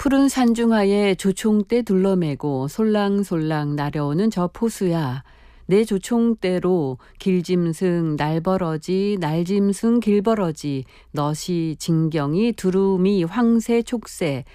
푸른 산중하에 조총대 둘러매고 솔랑솔랑 날아오는 저 포수야. 내 조총대로 길짐승 날벌어지 날짐승 길벌어지 너시 진경이 두루미 황새 촉새